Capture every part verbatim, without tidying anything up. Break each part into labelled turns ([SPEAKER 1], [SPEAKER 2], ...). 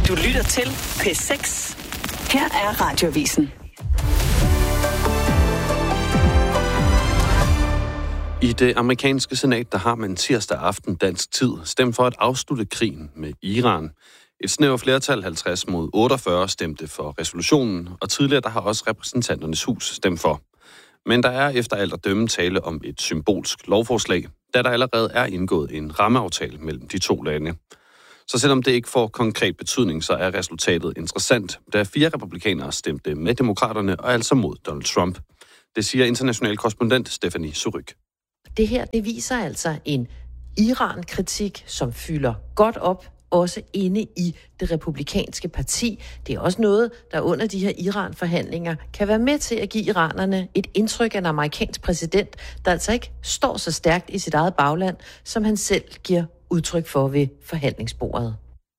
[SPEAKER 1] Du lytter til P seks. Her er Radioavisen.
[SPEAKER 2] I det amerikanske senat, der har man tirsdag aften dansk tid stemt for at afslutte krigen med Iran. Et snævert flertal, halvtreds mod otteogfyrre, stemte for resolutionen, og tidligere der har også repræsentanternes hus stemt for. Men der er efter alt at dømme tale om et symbolsk lovforslag, da der allerede er indgået en rammeaftale mellem de to lande. Så selvom det ikke får konkret betydning, så er resultatet interessant, da fire republikanere stemte med demokraterne og altså mod Donald Trump. Det siger international korrespondent Stephanie Suryk.
[SPEAKER 3] Det her, det viser altså en Iran-kritik, som fylder godt op, også inde i det republikanske parti. Det er også noget, der under de her Iran-forhandlinger kan være med til at give iranerne et indtryk af en amerikansk præsident, der altså ikke står så stærkt i sit eget bagland, som han selv giver udtryk for ved forhandlingsbordet.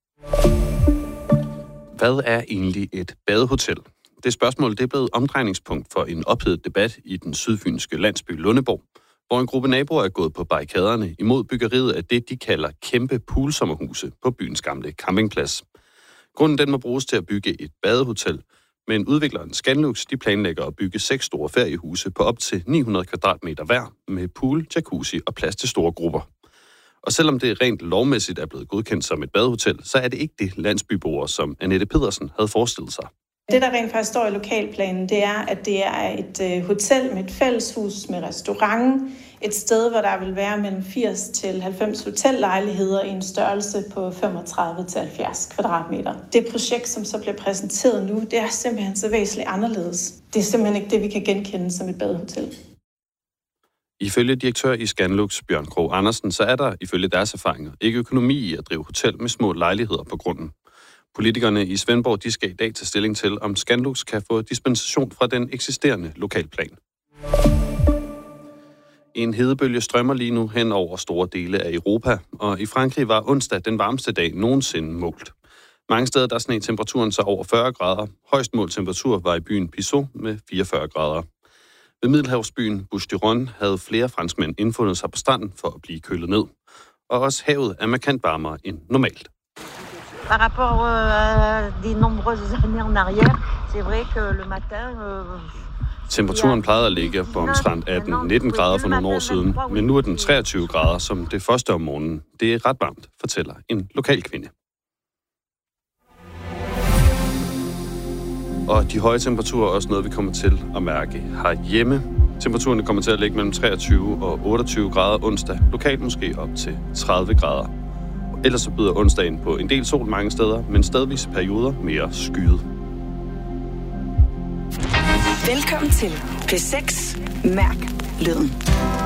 [SPEAKER 2] Hvad er egentlig et badehotel? Det spørgsmål det er blevet omdrejningspunkt for en ophedet debat i den sydfynske landsby Lundeborg, hvor en gruppe naboer er gået på barrikaderne imod byggeriet af det, de kalder kæmpe poolsommerhuse på byens gamle campingplads. Grunden den må bruges til at bygge et badehotel, men udvikleren Scanlux de planlægger at bygge seks store feriehuse på op til ni hundrede kvadratmeter hver med pool, jacuzzi og plads til store grupper. Og selvom det rent lovmæssigt er blevet godkendt som et badehotel, så er det ikke det landsbyboere, som Annette Pedersen havde forestillet sig.
[SPEAKER 4] Det, der rent faktisk står i lokalplanen, det er, at det er et øh, hotel med et fælleshus med restaurant. Et sted, hvor der vil være mellem firs til halvfems hotellejligheder i en størrelse på femogtredive til halvfjerds kvadratmeter. Det projekt, som så bliver præsenteret nu, det er simpelthen så væsentligt anderledes. Det er simpelthen ikke det, vi kan genkende som et badehotel.
[SPEAKER 2] Ifølge direktør i Scanlux, Bjørn Krog Andersen, så er der ifølge deres erfaringer ikke økonomi i at drive hotel med små lejligheder på grunden. Politikerne i Svendborg de skal i dag tage stilling til, om Scanlux kan få dispensation fra den eksisterende lokalplan. En hedebølge strømmer lige nu hen over store dele af Europa, og i Frankrig var onsdag den varmeste dag nogensinde målt. Mange steder der sneg temperaturen så over fyrre grader. Højst målt temperatur var i byen Pissot med fireogfyrre grader. Ved middelhavsbyen Bouches-du-Rhône havde flere franskmænd indfundet sig på stranden for at blive kølet ned. Og også havet er markant varmere end normalt.
[SPEAKER 5] Par rapport à des nombreuses années en arrière, c'est vrai que le matin... Euh...
[SPEAKER 2] Temperaturen plejede at ligge på omtrent atten til nitten grader for nogle år siden, men nu er den treogtyve grader som det første om morgenen. Det er ret varmt, fortæller en lokal kvinde. Og de høje temperaturer er også noget, vi kommer til at mærke herhjemme. Temperaturen kommer til at ligge mellem treogtyve og otteogtyve grader onsdag, lokalt måske op til tredive grader. Ellers så byder onsdagen på en del sol mange steder, men stedvis perioder mere skyet.
[SPEAKER 1] Velkommen til P seks. Mærk lyden.